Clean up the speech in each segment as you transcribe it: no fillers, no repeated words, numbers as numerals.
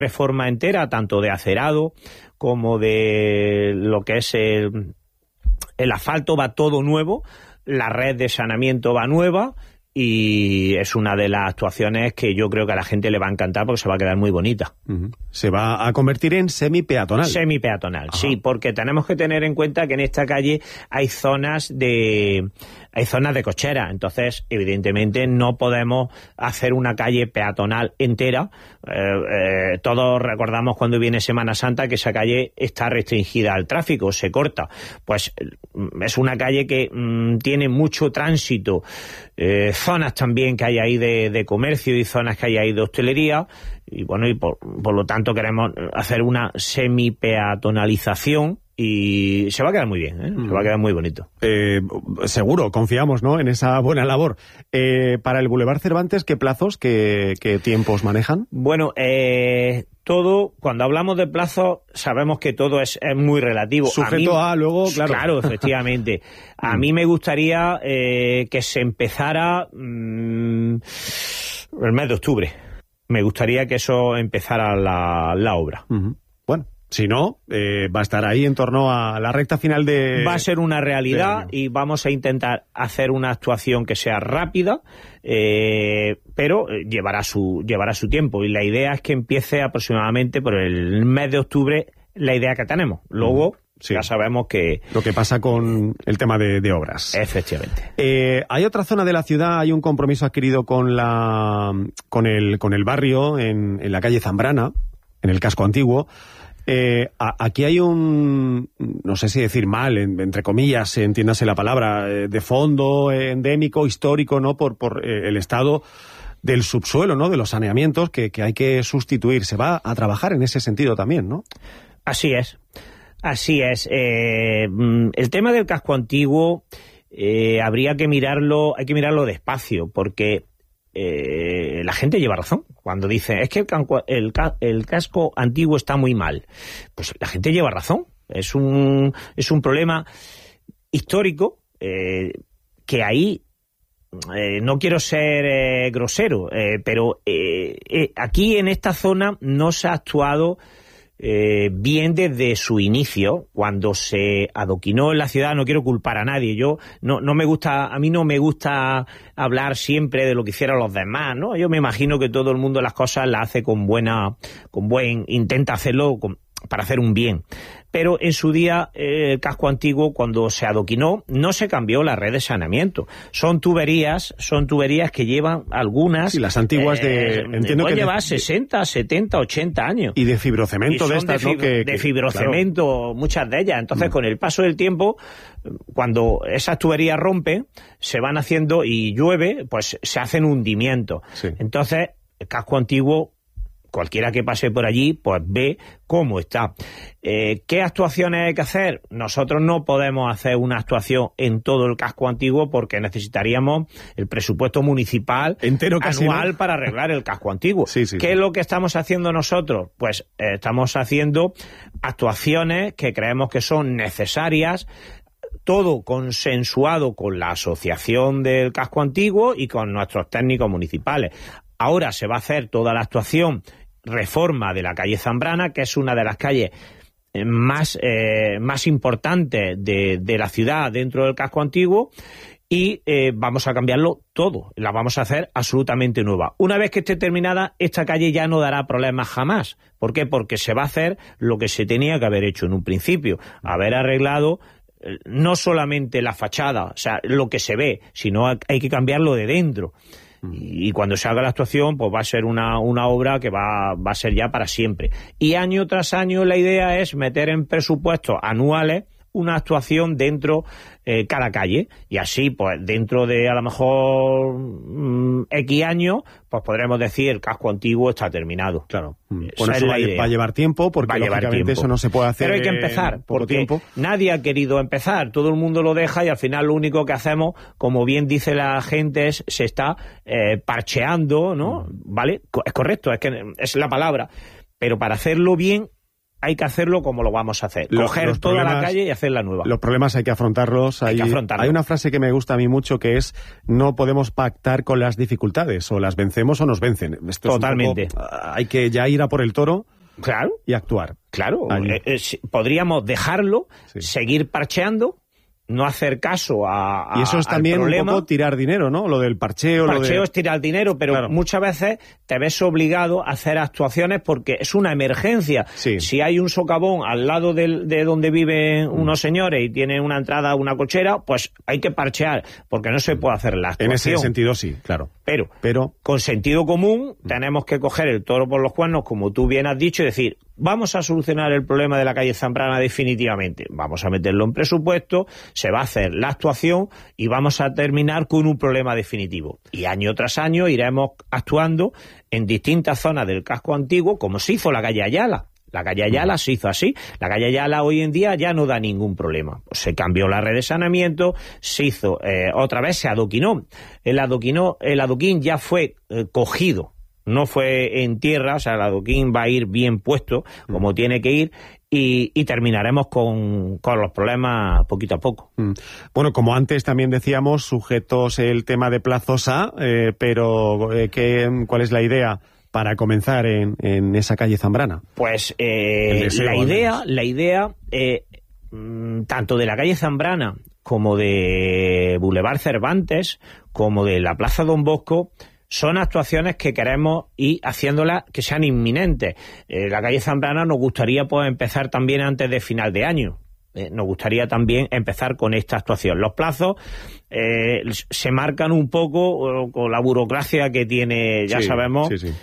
reforma entera, tanto de acerado como de lo que es el asfalto, va todo nuevo, la red de saneamiento va nueva, y es una de las actuaciones que yo creo que a la gente le va a encantar porque se va a quedar muy bonita. Se va a convertir en semipeatonal. Semipeatonal, sí, porque tenemos que tener en cuenta que en esta calle hay zonas de cochera, entonces evidentemente no podemos hacer una calle peatonal entera. Todos recordamos cuando viene Semana Santa que esa calle está restringida al tráfico, se corta. Pues es una calle que tiene mucho tránsito, zonas también que hay ahí de comercio y zonas que hay ahí de hostelería, y bueno, y por lo tanto queremos hacer una semipeatonalización y se va a quedar muy bien, se va a quedar muy bonito. Seguro, confiamos, ¿no?, en esa buena labor. Para el Boulevard Cervantes, ¿qué plazos, qué tiempos manejan? Bueno, todo, cuando hablamos de plazos, sabemos que todo es muy relativo. Sujeto a luego, claro. Claro, efectivamente. A mí me gustaría que se empezara el mes de octubre. Me gustaría que eso empezara la obra. Bueno, si no, va a estar ahí en torno a la recta final de... Va a ser una realidad y vamos a intentar hacer una actuación que sea rápida, pero llevará su tiempo. Y la idea es que empiece aproximadamente por el mes de octubre, la idea que tenemos. Luego... Sí. Ya sabemos que... Lo que pasa con el tema de obras. Efectivamente. Hay otra zona de la ciudad, hay un compromiso adquirido con el barrio, en la calle Zambrana, en el casco antiguo. Aquí hay no sé si decir mal, entre comillas, entiéndase la palabra, de fondo endémico, histórico, ¿no?, por el estado del subsuelo, ¿no?, de los saneamientos que hay que sustituir. Se va a trabajar en ese sentido también, ¿no? Así es. Así es. El tema del casco antiguo hay que mirarlo despacio, porque la gente lleva razón cuando dice es que el casco antiguo está muy mal. Pues la gente lleva razón. Es un problema histórico que ahí no quiero ser grosero, pero aquí en esta zona no se ha actuado bien desde su inicio, cuando se adoquinó en la ciudad. No quiero culpar a nadie, a mí no me gusta hablar siempre de lo que hicieron los demás, ¿no? Yo me imagino que todo el mundo las cosas las hace intenta hacerlo para hacer un bien. Pero en su día el casco antiguo, cuando se adoquinó, no se cambió la red de saneamiento. Son tuberías que llevan algunas... Sí, las antiguas entiendo que llevar 60, 70, 80 años. Y de fibrocemento, de estas, ¿no? De fibrocemento, claro. Muchas de ellas. Entonces, con el paso del tiempo, cuando esas tuberías rompen, se van haciendo y llueve, pues se hacen hundimientos. Sí. Entonces, el casco antiguo, cualquiera que pase por allí, pues ve cómo está. ¿Qué actuaciones hay que hacer? Nosotros no podemos hacer una actuación en todo el casco antiguo porque necesitaríamos el presupuesto municipal entero anual para arreglar el casco antiguo. Sí. ¿Qué es lo que estamos haciendo nosotros? Pues estamos haciendo actuaciones que creemos que son necesarias, todo consensuado con la asociación del casco antiguo y con nuestros técnicos municipales. Ahora se va a hacer toda la actuación reforma de la calle Zambrana, que es una de las calles más importantes de la ciudad dentro del casco antiguo, y vamos a cambiarlo todo, la vamos a hacer absolutamente nueva. Una vez que esté terminada, esta calle ya no dará problemas jamás. ¿Por qué? Porque se va a hacer lo que se tenía que haber hecho en un principio, haber arreglado no solamente la fachada, o sea, lo que se ve, sino hay que cambiarlo de dentro. Y cuando se haga la actuación, pues va a ser una obra que va a ser ya para siempre. Y año tras año la idea es meter en presupuestos anuales una actuación dentro cada calle, y así pues dentro de a lo mejor X años pues podremos decir el casco antiguo está terminado. Claro. Bueno, eso va a llevar tiempo, porque lógicamente eso no se puede hacer. Pero hay que empezar, porque tiempo. Nadie ha querido empezar, todo el mundo lo deja y al final lo único que hacemos, como bien dice la gente, es se está parcheando, ¿no? ¿Vale? Es correcto, es que es la palabra, pero para hacerlo bien hay que hacerlo como lo vamos a hacer. Coger toda la calle y hacerla nueva. Los problemas hay que afrontarlos. Hay una frase que me gusta a mí mucho que es: no podemos pactar con las dificultades, o las vencemos o nos vencen. Esto totalmente. Hay que ya ir a por el toro. Claro. Y actuar. Claro. Podríamos dejarlo, seguir parcheando, no hacer caso a y eso es también un poco tirar dinero, ¿no? Lo del parcheo. Parcheo es tirar dinero, pero claro, muchas veces te ves obligado a hacer actuaciones porque es una emergencia. Sí. Si hay un socavón al lado de donde viven unos señores y tienen una entrada a una cochera, pues hay que parchear, porque no se puede hacer la actuación. En ese sentido sí, claro. Pero con sentido común tenemos que coger el toro por los cuernos, como tú bien has dicho, y decir: vamos a solucionar el problema de la calle Zambrana definitivamente. Vamos a meterlo en presupuesto, se va a hacer la actuación y vamos a terminar con un problema definitivo. Y año tras año iremos actuando en distintas zonas del casco antiguo, como se hizo la calle Ayala. La calle Ayala se hizo así. La calle Ayala hoy en día ya no da ningún problema. Pues se cambió la red de saneamiento, se hizo otra vez, se adoquinó. El adoquín ya fue cogido. No fue en tierra, o sea, el adoquín va a ir bien puesto, como tiene que ir, y terminaremos con los problemas poquito a poco. Bueno, como antes también decíamos, sujetos el tema de plazos pero ¿cuál es la idea para comenzar en esa calle Zambrana? Pues la idea tanto de la calle Zambrana como de Boulevard Cervantes, como de la Plaza Don Bosco, son actuaciones que queremos ir haciéndolas que sean inminentes. La calle Zambrana nos gustaría empezar también antes de final de año. Nos gustaría también empezar con esta actuación. Los plazos se marcan un poco con la burocracia que tiene, ya sabemos. Sí.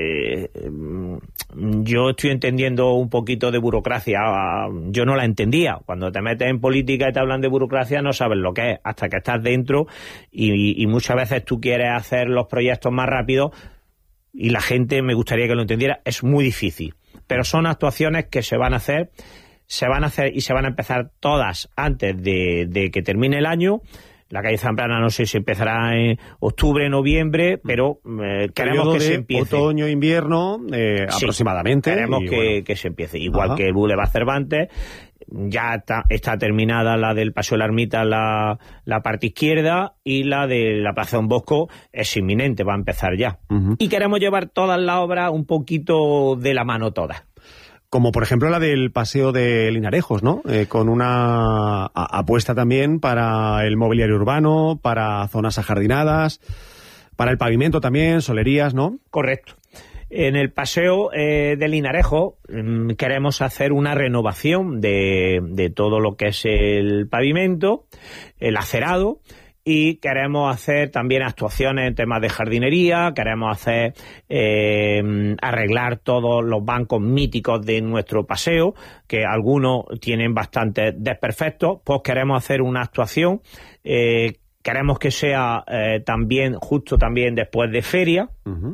Yo estoy entendiendo un poquito de burocracia. Yo no la entendía. Cuando te metes en política y te hablan de burocracia no sabes lo que es, hasta que estás dentro y muchas veces tú quieres hacer los proyectos más rápido y la gente, me gustaría que lo entendiera, es muy difícil. Pero son actuaciones que se van a hacer y se van a empezar todas antes de que termine el año. La calle Zambrana no sé si empezará en octubre, noviembre, pero queremos que se empiece. Otoño, invierno, aproximadamente. Queremos que se empiece. Igual que el Boulevard Cervantes, ya está terminada la del Paseo de la Ermita, la parte izquierda, y la de la Plaza Don Bosco es inminente, va a empezar ya. Y queremos llevar todas las obras un poquito de la mano todas. Como por ejemplo la del Paseo de Linarejos, ¿no? Con una apuesta también para el mobiliario urbano, para zonas ajardinadas, para el pavimento también, solerías, ¿no? Correcto. En el Paseo de Linarejo queremos hacer una renovación de todo lo que es el pavimento, el acerado, y queremos hacer también actuaciones en temas de jardinería, queremos hacer arreglar todos los bancos míticos de nuestro paseo, que algunos tienen bastantes desperfectos. Pues queremos hacer una actuación, queremos que sea justo también después de feria,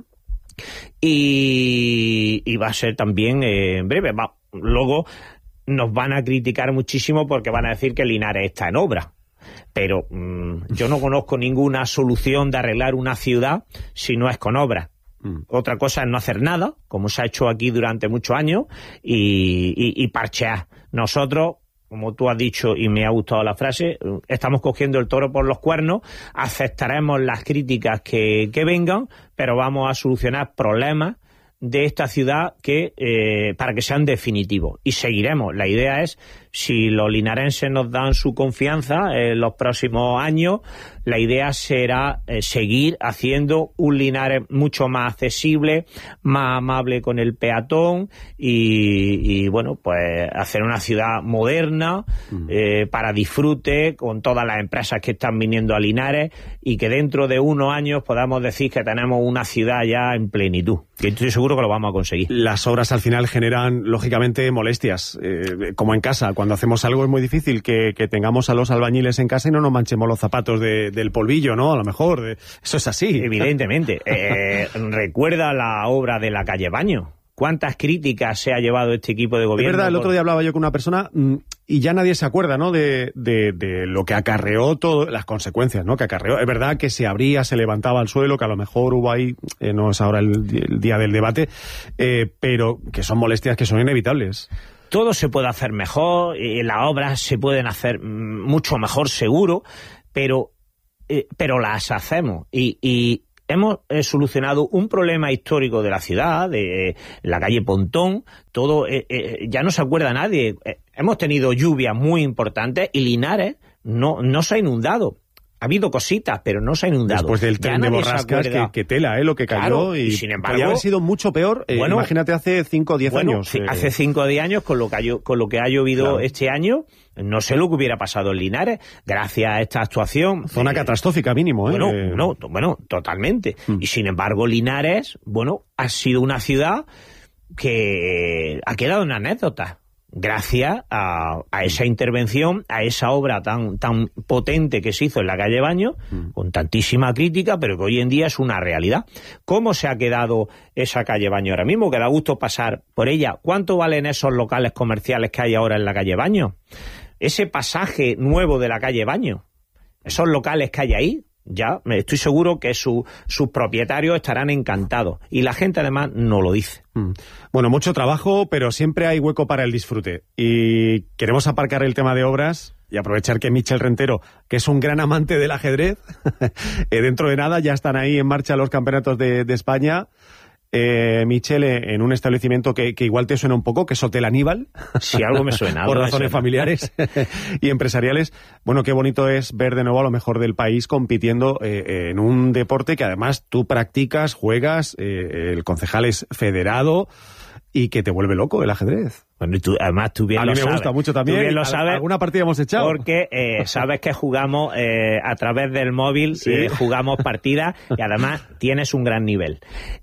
y va a ser también en breve. Luego nos van a criticar muchísimo porque van a decir que Linares está en obra. Pero yo no conozco ninguna solución de arreglar una ciudad si no es con obras. Otra cosa es no hacer nada, como se ha hecho aquí durante muchos años, y parchear. Nosotros, como tú has dicho, y me ha gustado la frase, estamos cogiendo el toro por los cuernos, aceptaremos las críticas que vengan, pero vamos a solucionar problemas de esta ciudad para que sean definitivos. Y seguiremos. La idea es, si los linarenses nos dan su confianza en los próximos años, la idea será seguir haciendo un Linares mucho más accesible, más amable con el peatón y bueno, pues hacer una ciudad moderna para disfrute, con todas las empresas que están viniendo a Linares, y que dentro de unos años podamos decir que tenemos una ciudad ya en plenitud. Y estoy seguro que lo vamos a conseguir. Las obras al final generan, lógicamente, molestias. Como en casa, cuando hacemos algo es muy difícil que tengamos a los albañiles en casa y no nos manchemos los zapatos del polvillo, ¿no? A lo mejor. Eso es así. Evidentemente. Recuerda la obra de la calle Baño. ¿Cuántas críticas se ha llevado este equipo de gobierno? Es verdad, el otro día hablaba yo con una persona y ya nadie se acuerda, ¿no?, de lo que acarreó todo, las consecuencias, ¿no?, que acarreó. Es verdad que se abría, se levantaba al suelo, que a lo mejor hubo ahí, no es ahora el día del debate, pero que son molestias que son inevitables. todo se puede hacer mejor, las obras se pueden hacer mucho mejor seguro, pero las hacemos y hemos solucionado un problema histórico de la ciudad, de la calle Pontón, todo, ya no se acuerda nadie. Hemos tenido lluvias muy importantes y Linares no se ha inundado. Ha habido cositas, pero no se ha inundado. Después del tren de borrascas, que tela, lo que cayó. Claro, y sin embargo, podría haber sido mucho peor. Bueno, imagínate hace 5 o 10 años. Hace 5 o 10 años, con lo que ha llovido este año, no sé lo que hubiera pasado en Linares, gracias a esta actuación. Zona catastrófica mínimo, Bueno, totalmente. Y sin embargo, Linares, ha sido una ciudad que ha quedado en anécdota. Gracias a esa intervención, a esa obra tan potente que se hizo en la calle Baños, con tantísima crítica, pero que hoy en día es una realidad. ¿Cómo se ha quedado esa calle Baños ahora mismo? Que da gusto pasar por ella. ¿Cuánto valen esos locales comerciales que hay ahora en la calle Baños? Ese pasaje nuevo de la calle Baños, esos locales que hay ahí, ya estoy seguro que sus propietarios estarán encantados. Y la gente además no lo dice. Bueno, mucho trabajo, pero siempre hay hueco para el disfrute. Y queremos aparcar el tema de obras y aprovechar que Michel Rentero, que es un gran amante del ajedrez, dentro de nada ya están ahí en marcha los campeonatos de España. Michel, en un establecimiento que igual te suena un poco, que es Hotel Aníbal. Sí, algo me suena. Por razones familiares y empresariales. Bueno, qué bonito es ver de nuevo a lo mejor del país compitiendo en un deporte que además tú practicas, juegas, el concejal es federado y que te vuelve loco el ajedrez. Bueno, y tú bien lo sabes. A mí me gusta mucho también. Tú bien lo sabes. ¿Alguna partida hemos echado? Porque sabes que jugamos a través del móvil, ¿sí? Jugamos partidas y además tienes un gran nivel.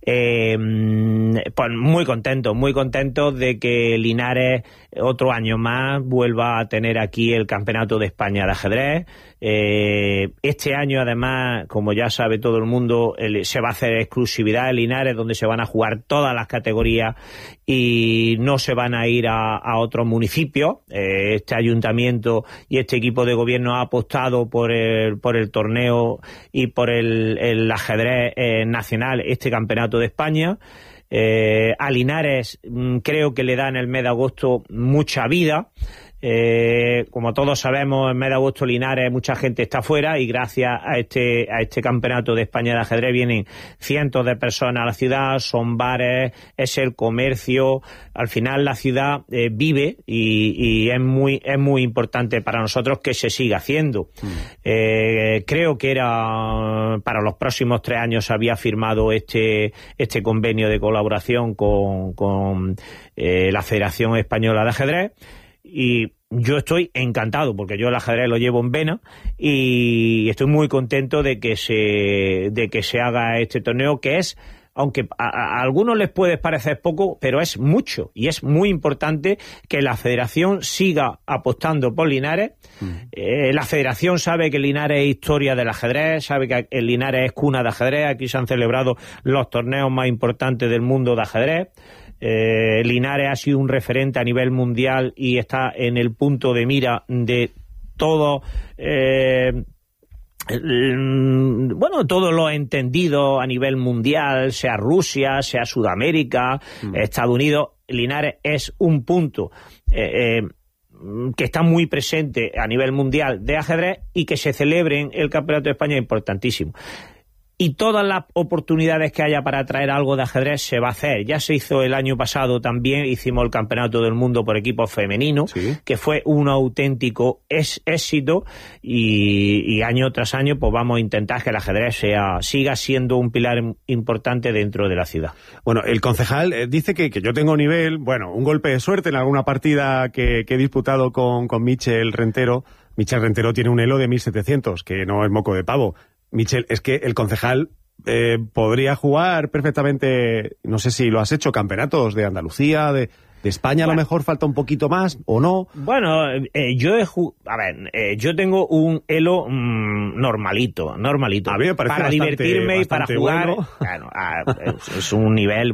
Pues muy contento de que Linares otro año más vuelva a tener aquí el Campeonato de España de ajedrez. Este año además, como ya sabe todo el mundo, se va a hacer exclusividad en Linares, donde se van a jugar todas las categorías y no se van a ir a otros municipios. Este ayuntamiento y este equipo de gobierno ha apostado por el torneo y por el ajedrez nacional, este Campeonato de España. A Linares creo que le da en el mes de agosto mucha vida. Como todos sabemos, en mes de agosto Linares mucha gente está fuera y gracias a este Campeonato de España de ajedrez vienen cientos de personas a la ciudad, son bares, es el comercio. Al final la ciudad vive y es muy importante para nosotros que se siga haciendo. Creo que era para los próximos 3 años había firmado este convenio de colaboración con la Federación Española de Ajedrez. Y yo estoy encantado porque yo el ajedrez lo llevo en vena y estoy muy contento de que se haga este torneo, que es, aunque a algunos les puede parecer poco, pero es mucho y es muy importante que la federación siga apostando por Linares. La federación sabe que Linares es historia del ajedrez, sabe que el Linares es cuna de ajedrez, aquí se han celebrado los torneos más importantes del mundo de ajedrez. Linares ha sido un referente a nivel mundial y está en el punto de mira de todo todo lo entendido a nivel mundial, sea Rusia, sea Sudamérica, Estados Unidos. Linares es un punto que está muy presente a nivel mundial de ajedrez, y que se celebre en el Campeonato de España es importantísimo. Y todas las oportunidades que haya para traer algo de ajedrez se va a hacer. Ya se hizo el año pasado también, hicimos el Campeonato del Mundo por equipos femeninos, ¿sí?, que fue un auténtico éxito, y año tras año pues vamos a intentar que el ajedrez siga siendo un pilar importante dentro de la ciudad. Bueno, el concejal dice que yo tengo nivel, un golpe de suerte en alguna partida que he disputado con Michel Rentero. Michel Rentero tiene un elo de 1700, que no es moco de pavo. Michel, es que el concejal podría jugar perfectamente, no sé si lo has hecho, campeonatos de Andalucía, de España. A lo mejor falta un poquito más, ¿o no? Bueno, yo tengo un elo normalito. A mí me parece para divertirme y para jugar. Bueno. Es un nivel,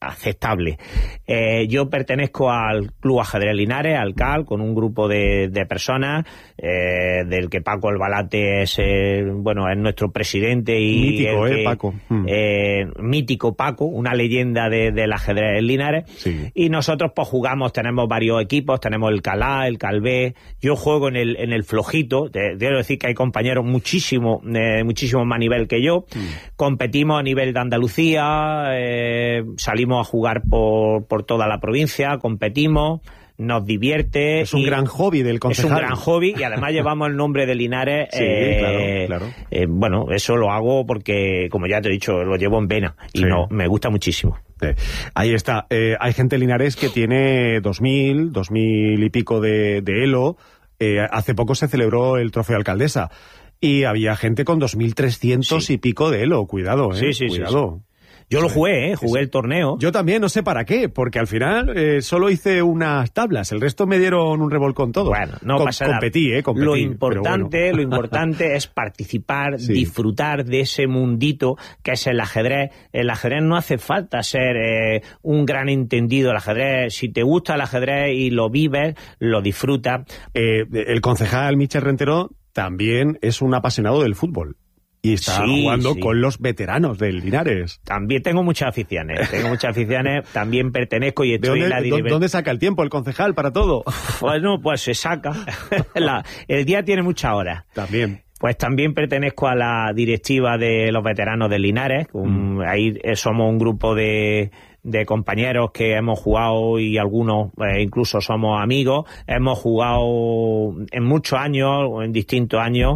aceptable. Yo pertenezco al Club Ajedrez Linares, al CAL, con un grupo de personas, del que Paco Albalate es, es nuestro presidente y mítico, Paco. Mítico Paco, una leyenda del ajedrez en Linares. Sí. Y nosotros pues jugamos, tenemos varios equipos, tenemos el CAL A, el CAL B. Yo juego en el flojito. Debo decir que hay compañeros muchísimo más nivel que yo. Competimos a nivel de Andalucía, salimos a jugar por toda la provincia, competimos, nos divierte. Es un gran hobby del concejal. Es un gran hobby y además llevamos el nombre de Linares. Sí, claro. Eso lo hago porque, como ya te he dicho, lo llevo en vena y me gusta muchísimo. Ahí está. Hay gente en Linares que tiene 2.000 y pico de elo. Hace poco se celebró el trofeo alcaldesa y había gente con 2.300 y pico de elo. Cuidado, cuidado. Sí. Yo lo jugué, el torneo. Yo también, no sé para qué, porque al final solo hice unas tablas, el resto me dieron un revolcón todo. Bueno, no pasa nada. Competí. Lo importante es participar, disfrutar de ese mundito que es el ajedrez. El ajedrez no hace falta ser un gran entendido del ajedrez. Si te gusta el ajedrez y lo vives, lo disfrutas. El concejal Michel Rentero también es un apasionado del fútbol. Y está jugando con los veteranos del Linares. También tengo muchas aficiones, también pertenezco y estoy en la dirección. ¿Dónde saca el tiempo el concejal para todo? Bueno, pues se saca. El día tiene muchas horas. También. Pues también pertenezco a la directiva de los veteranos del Linares. Ahí somos un grupo de compañeros que hemos jugado y algunos incluso somos amigos. Hemos jugado en muchos años, en distintos años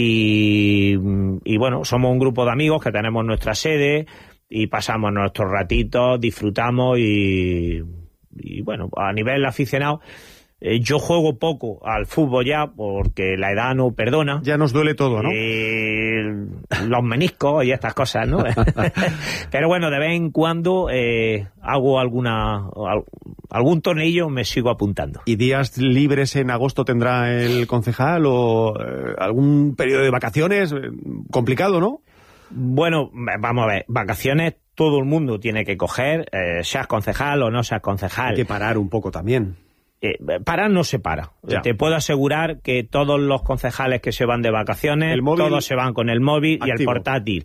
y bueno, somos un grupo de amigos que tenemos nuestra sede y pasamos nuestros ratitos, disfrutamos y bueno, a nivel aficionado, yo juego poco al fútbol ya porque la edad no perdona. Ya nos duele todo, ¿no? Los meniscos y estas cosas, ¿no? Pero bueno, de vez en cuando hago algún tornillo, me sigo apuntando. ¿Y días libres en agosto tendrá el concejal o algún periodo de vacaciones? Complicado, ¿no? Bueno, vamos a ver, vacaciones todo el mundo tiene que coger, seas concejal o no seas concejal. Hay que parar un poco también. Parar no se para. Ya. Te puedo asegurar que todos los concejales que se van de vacaciones, todos se van con el móvil activo y el portátil.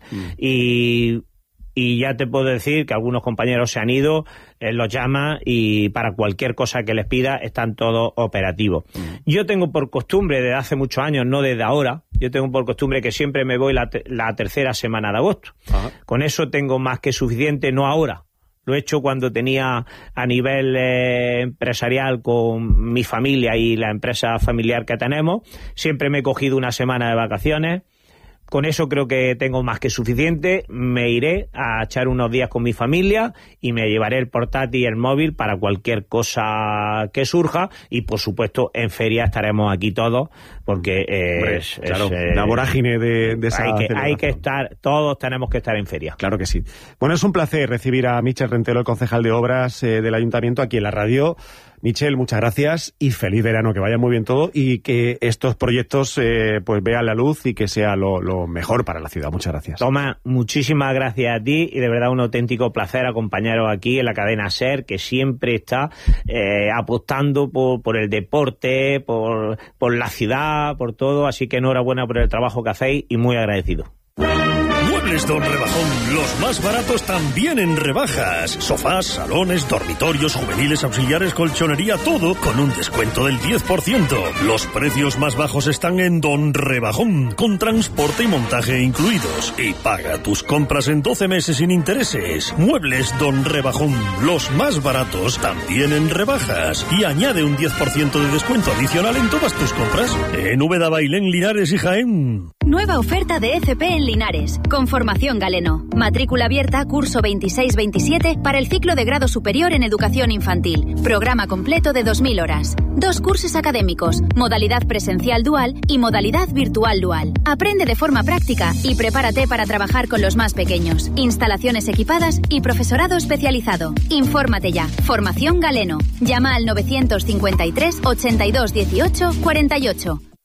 Y ya te puedo decir que algunos compañeros se han ido, los llama y para cualquier cosa que les pida están todos operativos. Yo tengo por costumbre desde hace muchos años, no desde ahora, yo tengo por costumbre que siempre me voy la tercera semana de agosto. Ajá. Con eso tengo más que suficiente, no ahora. Lo he hecho cuando tenía a nivel empresarial con mi familia y la empresa familiar que tenemos. Siempre me he cogido una semana de vacaciones. Con eso creo que tengo más que suficiente. Me iré a echar unos días con mi familia y me llevaré el portátil y el móvil para cualquier cosa que surja. Y, por supuesto, en feria estaremos aquí todos porque la vorágine de esa hay que estar, todos tenemos que estar en feria. Claro que sí. Bueno, es un placer recibir a Michel Rentero, el concejal de Obras del Ayuntamiento, aquí en la radio. Michel, muchas gracias y feliz verano, que vaya muy bien todo y que estos proyectos pues vean la luz y que sea lo mejor para la ciudad. Muchas gracias. Tomás, muchísimas gracias a ti y de verdad un auténtico placer acompañaros aquí en la cadena SER, que siempre está apostando por el deporte, por la ciudad, por todo, así que enhorabuena por el trabajo que hacéis y muy agradecido. Muebles Don Rebajón, los más baratos también en rebajas. Sofás, salones, dormitorios, juveniles, auxiliares, colchonería, todo con un descuento del 10%. Los precios más bajos están en Don Rebajón, con transporte y montaje incluidos. Y paga tus compras en 12 meses sin intereses. Muebles Don Rebajón, los más baratos también en rebajas. Y añade un 10% de descuento adicional en todas tus compras. En Úbeda, Bailén, Linares y Jaén. Nueva oferta de FP en Linares, con formación Galeno. Matrícula abierta, curso 26-27 para el ciclo de grado superior en educación infantil. Programa completo de 2000 horas. 2 cursos académicos, modalidad presencial dual y modalidad virtual dual. Aprende de forma práctica y prepárate para trabajar con los más pequeños. Instalaciones equipadas y profesorado especializado. Infórmate ya. Formación Galeno. Llama al 953 82 18 48.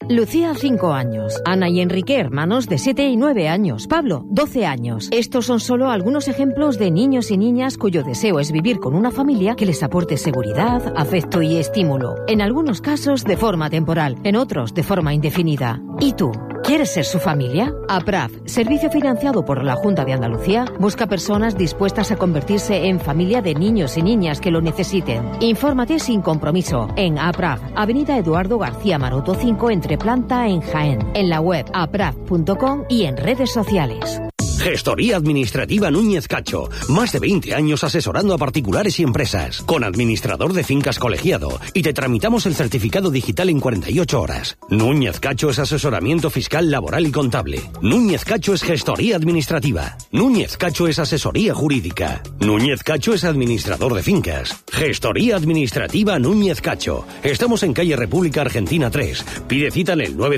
Lucía, 5 años. Ana y Enrique, hermanos de 7 y 9 años. Pablo, 12 años. Estos son solo algunos ejemplos de niños y niñas cuyo deseo es vivir con una familia que les aporte seguridad, afecto y estímulo. En algunos casos de forma temporal, en otros de forma indefinida. ¿Y tú? ¿Quieres ser su familia? APRAF, servicio financiado por la Junta de Andalucía, busca personas dispuestas a convertirse en familia de niños y niñas que lo necesiten. Infórmate sin compromiso en APRAF, Avenida Eduardo García Maroto 5, entre planta en Jaén, en la web apraf.com y en redes sociales. Gestoría Administrativa Núñez Cacho. Más de 20 años asesorando a particulares y empresas. Con administrador de fincas colegiado. Y te tramitamos el certificado digital en 48 horas. Núñez Cacho es asesoramiento fiscal, laboral y contable. Núñez Cacho es gestoría administrativa. Núñez Cacho es asesoría jurídica. Núñez Cacho es administrador de fincas. Gestoría Administrativa Núñez Cacho. Estamos en calle República Argentina 3. Pide cita en el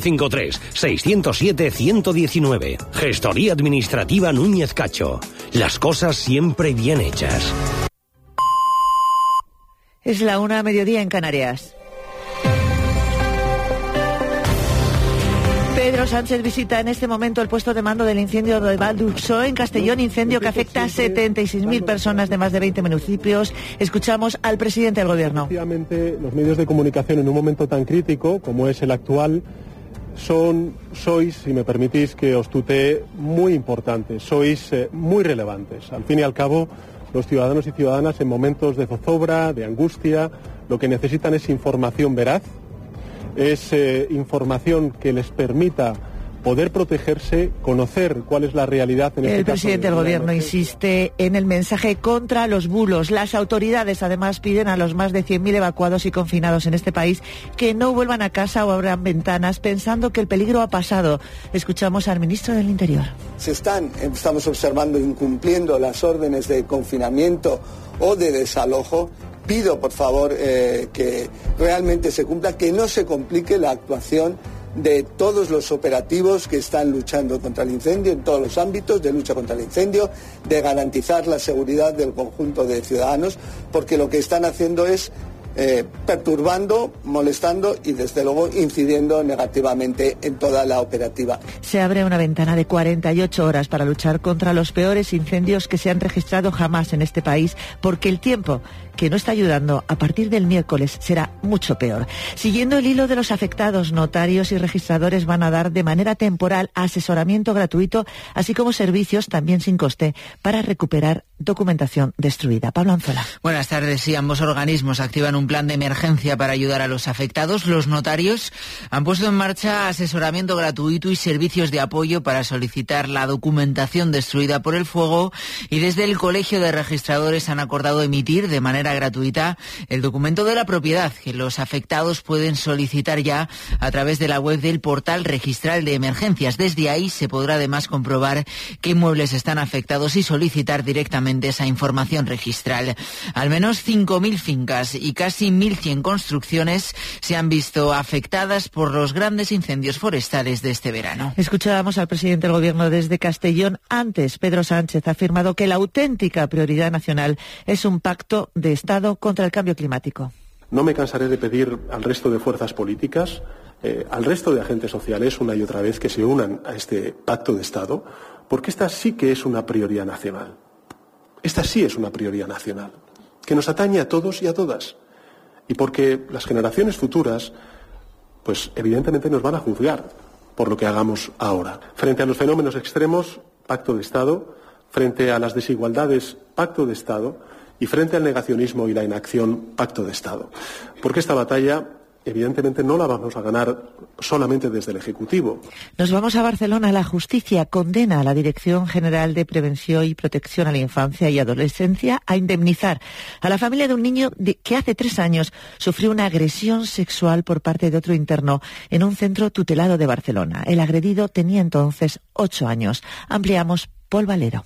953-607-119. Gestoría Administrativa Núñez Cacho. Las cosas siempre bien hechas. Es la 1:00 mediodía en Canarias. Pedro Sánchez visita en este momento el puesto de mando del incendio de Valduxó en Castellón, incendio que afecta a 76.000 personas de más de 20 municipios. Escuchamos al presidente del Gobierno. Efectivamente, los medios de comunicación en un momento tan crítico como es el actual sois, si me permitís que os tutee, muy importantes, sois muy relevantes. Al fin y al cabo, los ciudadanos y ciudadanas en momentos de zozobra, de angustia, lo que necesitan es información veraz, es información que les permita poder protegerse, conocer cuál es la realidad en este caso. El presidente del Gobierno insiste en el mensaje contra los bulos. Las autoridades además piden a los más de 100.000 evacuados y confinados en este país que no vuelvan a casa o abran ventanas pensando que el peligro ha pasado. Escuchamos al ministro del Interior. Estamos observando incumpliendo las órdenes de confinamiento o de desalojo. Pido, por favor, que realmente se cumpla, que no se complique la actuación de todos los operativos que están luchando contra el incendio en todos los ámbitos de lucha contra el incendio, de garantizar la seguridad del conjunto de ciudadanos, porque lo que están haciendo es perturbando, molestando y desde luego incidiendo negativamente en toda la operativa. Se abre una ventana de 48 horas para luchar contra los peores incendios que se han registrado jamás en este país, porque el tiempo que no está ayudando a partir del miércoles será mucho peor. Siguiendo el hilo de los afectados, notarios y registradores van a dar de manera temporal asesoramiento gratuito, así como servicios también sin coste para recuperar documentación destruida. Pablo Anzola. Buenas tardes. Sí, ambos organismos activan un plan de emergencia para ayudar a los afectados. Los notarios han puesto en marcha asesoramiento gratuito y servicios de apoyo para solicitar la documentación destruida por el fuego, y desde el Colegio de Registradores han acordado emitir de manera gratuita el documento de la propiedad que los afectados pueden solicitar ya a través de la web del portal registral de emergencias. Desde ahí se podrá además comprobar qué inmuebles están afectados y solicitar directamente esa información registral. Al menos 5.000 fincas y casi 1.100 construcciones se han visto afectadas por los grandes incendios forestales de este verano. Escuchábamos al presidente del Gobierno desde Castellón. Antes, Pedro Sánchez ha afirmado que la auténtica prioridad nacional es un pacto de Estado contra el cambio climático. No me cansaré de pedir al resto de fuerzas políticas, al resto de agentes sociales, una y otra vez, que se unan a este pacto de Estado, porque esta sí que es una prioridad nacional. Esta sí es una prioridad nacional, que nos atañe a todos y a todas. Y porque las generaciones futuras, pues evidentemente nos van a juzgar por lo que hagamos ahora. Frente a los fenómenos extremos, pacto de Estado. Frente a las desigualdades, pacto de Estado. Y frente al negacionismo y la inacción, pacto de Estado. Porque esta batalla, evidentemente, no la vamos a ganar solamente desde el Ejecutivo. Nos vamos a Barcelona. La justicia condena a la Dirección General de Prevención y Protección a la Infancia y Adolescencia a indemnizar a la familia de un niño que hace 3 años sufrió una agresión sexual por parte de otro interno en un centro tutelado de Barcelona. El agredido tenía entonces 8 años. Ampliamos, Paul Valero.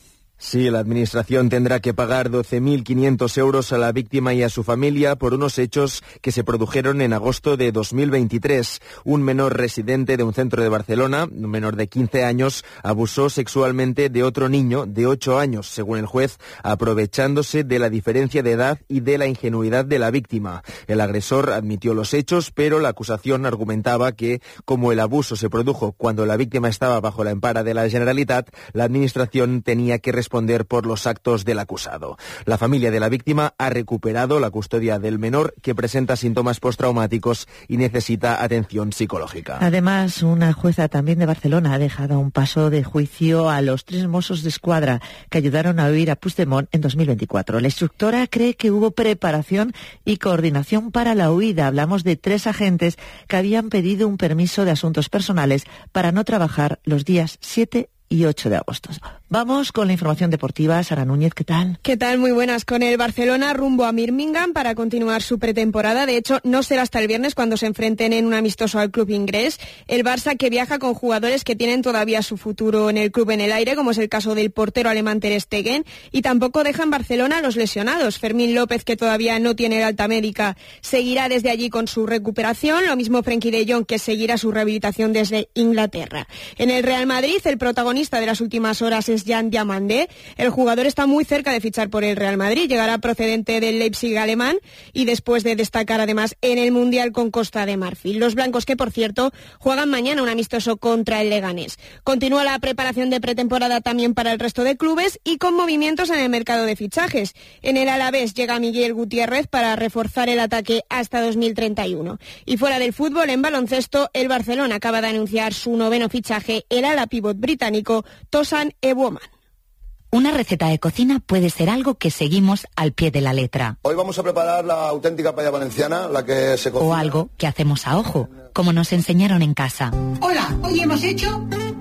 Sí, la Administración tendrá que pagar 12.500 euros a la víctima y a su familia por unos hechos que se produjeron en agosto de 2023. Un menor residente de un centro de Barcelona, un menor de 15 años, abusó sexualmente de otro niño de 8 años, según el juez, aprovechándose de la diferencia de edad y de la ingenuidad de la víctima. El agresor admitió los hechos, pero la acusación argumentaba que, como el abuso se produjo cuando la víctima estaba bajo la empara de la Generalitat, la Administración tenía que responder por los actos del acusado. La familia de la víctima ha recuperado la custodia del menor, que presenta síntomas postraumáticos y necesita atención psicológica. Además, una jueza también de Barcelona ha dejado a un paso de juicio a los 3 Mossos d'Esquadra que ayudaron a huir a Puigdemont en 2024. La instructora cree que hubo preparación y coordinación para la huida. Hablamos de 3 agentes que habían pedido un permiso de asuntos personales para no trabajar los días 7 y 8 de agosto. Vamos con la información deportiva. Sara Núñez, ¿qué tal? ¿Qué tal? Muy buenas. Con el Barcelona rumbo a Birmingham para continuar su pretemporada. De hecho, no será hasta el viernes cuando se enfrenten en un amistoso al club inglés. El Barça, que viaja con jugadores que tienen todavía su futuro en el club en el aire, como es el caso del portero alemán Ter Stegen, y tampoco deja en Barcelona a los lesionados. Fermín López, que todavía no tiene el alta médica, seguirá desde allí con su recuperación. Lo mismo Frenkie de Jong, que seguirá su rehabilitación desde Inglaterra. En el Real Madrid, el protagonista de las últimas horas es Jan Diamandé. El jugador está muy cerca de fichar por el Real Madrid. Llegará procedente del Leipzig alemán y después de destacar además en el Mundial con Costa de Marfil. Los blancos, que por cierto juegan mañana un amistoso contra el Leganés. Continúa la preparación de pretemporada también para el resto de clubes y con movimientos en el mercado de fichajes. En el Alavés llega Miguel Gutiérrez para reforzar el ataque hasta 2031. Y fuera del fútbol, en baloncesto, el Barcelona acaba de anunciar su 9º fichaje, el ala pívot británico Tosan Eboman. Una receta de cocina puede ser algo que seguimos al pie de la letra. Hoy vamos a preparar la auténtica paella valenciana, la que se cocina. O algo que hacemos a ojo, como nos enseñaron en casa. Hola, hoy hemos hecho